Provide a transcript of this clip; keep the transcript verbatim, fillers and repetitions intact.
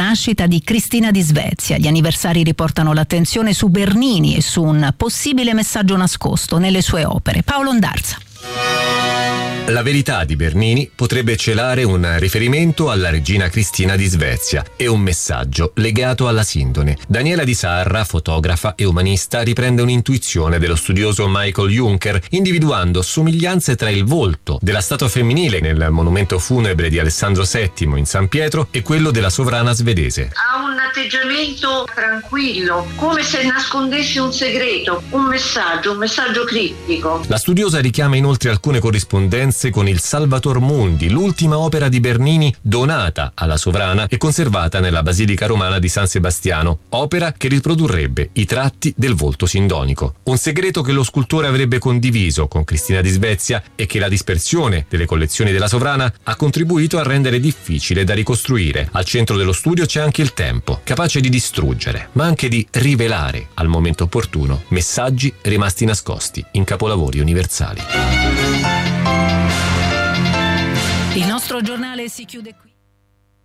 nascita di Cristina di Svezia. Gli anniversari riportano l'attenzione su Bernini e su un possibile messaggio nascosto nelle sue opere. Paolo Ondarza. La verità di Bernini potrebbe celare un riferimento alla regina Cristina di Svezia e un messaggio legato alla sindone. Daniela Di Sarra, fotografa e umanista, riprende un'intuizione dello studioso Michael Juncker, individuando somiglianze tra il volto della statua femminile nel monumento funebre di Alessandro settimo in San Pietro e quello della sovrana svedese. Ha un atteggiamento tranquillo, come se nascondesse un segreto, un messaggio, un messaggio criptico. La studiosa richiama inoltre alcune corrispondenze con il Salvator Mundi, l'ultima opera di Bernini donata alla sovrana e conservata nella Basilica Romana di San Sebastiano, opera che riprodurrebbe i tratti del volto sindonico. Un segreto che lo scultore avrebbe condiviso con Cristina di Svezia e che la dispersione delle collezioni della sovrana ha contribuito a rendere difficile da ricostruire. Al centro dello studio c'è anche il tempo, capace di distruggere, ma anche di rivelare al momento opportuno messaggi rimasti nascosti in capolavori universali. Il nostro giornale si chiude qui.